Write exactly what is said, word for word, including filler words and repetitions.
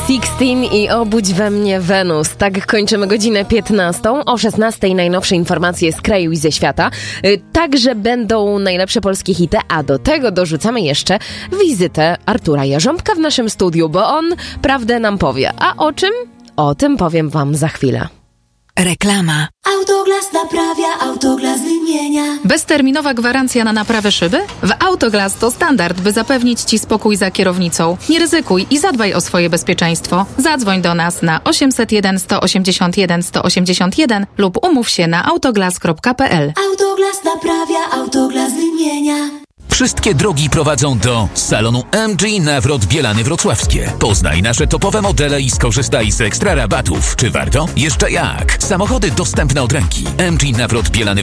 Sixteen i Obudź we mnie Wenus. Tak kończymy godzinę piętnastą. O szesnastej najnowsze informacje z kraju i ze świata. Także będą najlepsze polskie hity, a do tego dorzucamy jeszcze wizytę Artura Jarząbka w naszym studiu, bo on prawdę nam powie. A o czym? O tym powiem wam za chwilę. Reklama. Autoglas naprawia, Autoglas wymienia. Bezterminowa gwarancja na naprawę szyby? W Autoglas to standard, by zapewnić Ci spokój za kierownicą. Nie ryzykuj i zadbaj o swoje bezpieczeństwo. Zadzwoń do nas na osiemset jeden sto osiemdziesiąt jeden sto osiemdziesiąt jeden lub umów się na autoglas kropka p l. Autoglas naprawia, Autoglas wymienia. Wszystkie drogi prowadzą do salonu M G Nawrot Bielany Wrocławskie. Poznaj nasze topowe modele i skorzystaj z ekstra rabatów. Czy warto? Jeszcze jak! Samochody dostępne od ręki. M G Nawrot Bielany